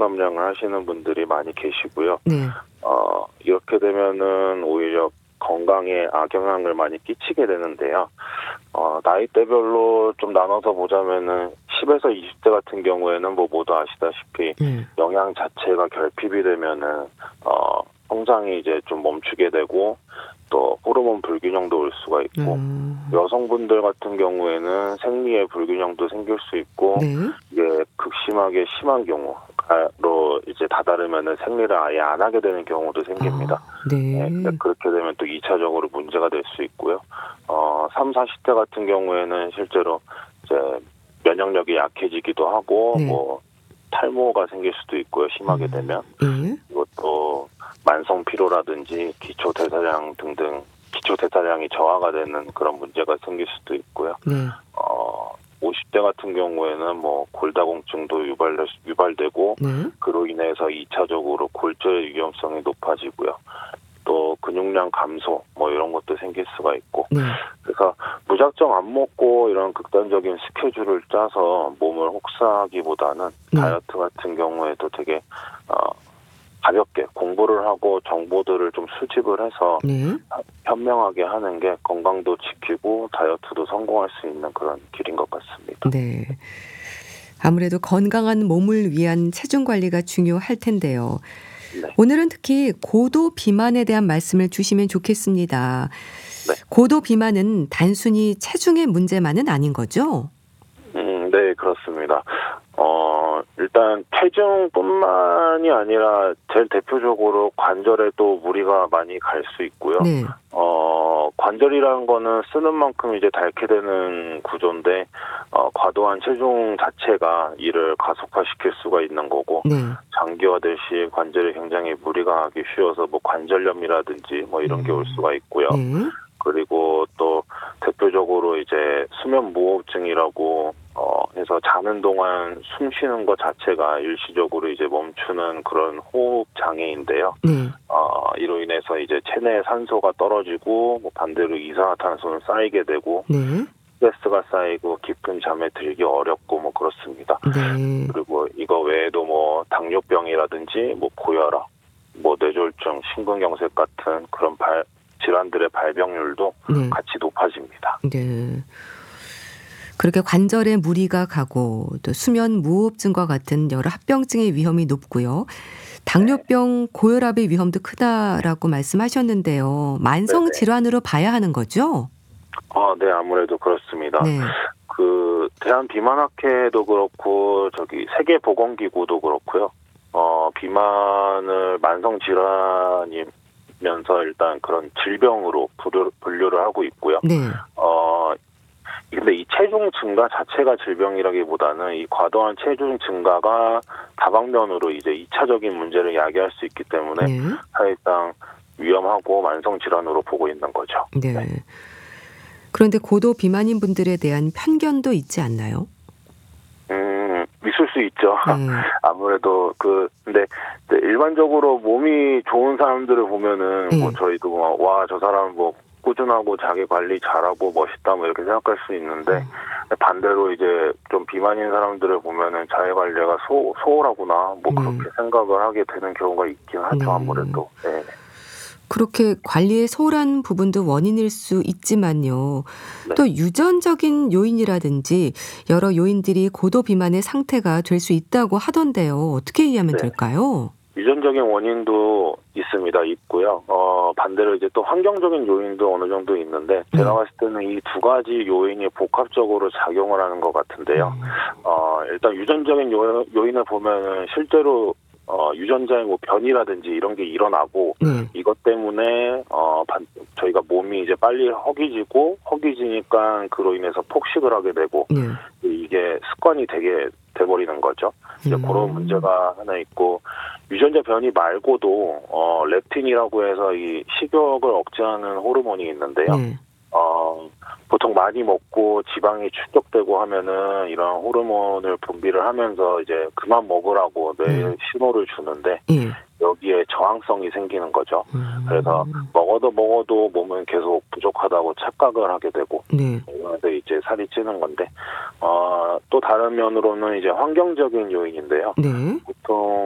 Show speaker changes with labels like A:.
A: 감량을 하시는 분들이 많이 계시고요.
B: 네.
A: 이렇게 되면은 오히려 건강에 악영향을 많이 끼치게 되는데요. 나이대별로 좀 나눠서 보자면은 10에서 20대 같은 경우에는 뭐 모두 아시다시피 영양 자체가 결핍이 되면은 성장이 이제 좀 멈추게 되고 또 호르몬 불균형도 올 수가 있고 여성분들 같은 경우에는 생리에 불균형도 생길 수 있고
B: 네.
A: 이게 극심하게 심한 경우로 이제 다다르면은 생리를 아예 안 하게 되는 경우도 생깁니다.
B: 네.
A: 근데 그렇게 되면 또 2차적으로 문제가 될 수 있고요. 3, 40대 같은 경우에는 실제로 이제 면역력이 약해지기도 하고
B: 네.
A: 뭐 탈모가 생길 수도 있고요. 심하게 되면.
B: 예.
A: 그리고 또 만성 피로라든지 기초 대사량이 저하가 되는 그런 문제가 생길 수도 있고요.
B: 네.
A: 50대 같은 경우에는 뭐 골다공증도 유발되고
B: 네.
A: 그로 인해서 2차적으로 골절의 위험성이 높아지고요. 또 근육량 감소 뭐 이런 것도 생길 수가 있고
B: 네.
A: 그래서 무작정 안 먹고 이런 극단적인 스케줄을 짜서 몸을 혹사하기보다는
B: 네.
A: 다이어트 같은 경우에도 되게 가볍게 공부를 하고 정보들을 좀 수집을 해서
B: 네.
A: 현명하게 하는 게 건강도 지키고 다이어트도 성공할 수 있는 그런 길인 것 같습니다.
B: 네. 아무래도 건강한 몸을 위한 체중 관리가 중요할 텐데요.
A: 네.
B: 오늘은 특히 고도 비만에 대한 말씀을 주시면 좋겠습니다.
A: 네.
B: 고도 비만은 단순히 체중의 문제만은 아닌 거죠?
A: 네, 그렇습니다. 일단 체중뿐만이 아니라 제일 대표적으로 관절에도 무리가 많이 갈 수 있고요.
B: 네.
A: 관절이라는 거는 쓰는 만큼 이제 닳게 되는 구조인데 과도한 체중 자체가 이를 가속화시킬 수가 있는 거고
B: 네.
A: 장기화될 시 관절에 굉장히 무리가 가기 쉬워서 뭐 관절염이라든지 뭐 이런 게 올 수가 있고요.
B: 네.
A: 그리고 또 대표적으로 이제 수면 무호흡증이라고 해서 자는 동안 숨 쉬는 것 자체가 일시적으로 이제 멈추는 그런 호흡 장애인데요.
B: 네.
A: 이로 인해서 이제 체내 산소가 떨어지고 뭐 반대로 이산화탄소는 쌓이게 되고
B: 네.
A: 스트레스가 쌓이고 깊은 잠에 들기 어렵고 뭐 그렇습니다.
B: 네.
A: 그리고 이거 외에도 뭐 당뇨병이라든지 뭐 고혈압, 뭐 뇌졸중, 심근경색 같은 그런 질환들의 발병률도
B: 네.
A: 같이 높아집니다.
B: 네. 그렇게 관절에 무리가 가고 또 수면 무호흡증과 같은 여러 합병증의 위험이 높고요. 당뇨병, 고혈압의 위험도 크다라고 말씀하셨는데요. 만성 질환으로 봐야 하는 거죠?
A: 네, 아무래도 그렇습니다.
B: 네.
A: 그 대한비만학회도 그렇고 세계보건기구도 그렇고요. 비만을 만성 질환이면서 일단 그런 질병으로 분류를 하고 있고요.
B: 네.
A: 근데 이 체중 증가 자체가 질병이라기보다는 이 과도한 체중 증가가 다방면으로 이제 2차적인 문제를 야기할 수 있기 때문에
B: 네.
A: 사실상 위험하고 만성 질환으로 보고 있는 거죠.
B: 네.
A: 네.
B: 그런데 고도 비만인 분들에 대한 편견도 있지 않나요?
A: 있을 수 있죠. 아무래도 근데 일반적으로 몸이 좋은 사람들을 보면은 뭐 저희도 저 사람 뭐 꾸준하고 자기 관리 잘하고 멋있다 뭐 이렇게 생각할 수 있는데 반대로 이제 좀 비만인 사람들을 보면은 자기 관리가 소홀하구나 뭐 그렇게 생각을 하게 되는 경우가 있긴 하죠. 아무래도. 네.
B: 그렇게 관리에 소홀한 부분도 원인일 수 있지만요.
A: 네.
B: 또 유전적인 요인이라든지 여러 요인들이 고도 비만의 상태가 될 수 있다고 하던데요. 어떻게 이해하면 될까요?
A: 유전적인 원인도 있고요. 반대로 이제 또 환경적인 요인도 어느 정도 있는데 제가 봤을 때는 이 두 가지 요인이 복합적으로 작용을 하는 것 같은데요. 일단 유전적인 요인을 보면은 실제로 유전자의 뭐 변이라든지 이런 게 일어나고 이것 때문에 저희가 몸이 이제 빨리 허기지니까 그로 인해서 폭식을 하게 되고 이게 습관이 되게 돼버리는 거죠. 이제 그런 문제가 하나 있고 유전자 변이 말고도 렙틴이라고 해서 이 식욕을 억제하는 호르몬이 있는데요. 보통 많이 먹고 지방이 축적되고 하면은 이런 호르몬을 분비를 하면서 이제 그만 먹으라고 뇌에 신호를 주는데 여기에 저항성이 생기는 거죠. 그래서 먹어도 몸은 계속 부족하다고 착각을 하게 되고 그래서 이제 살이 찌는 건데 또 다른 면으로는 이제 환경적인 요인인데요. 보통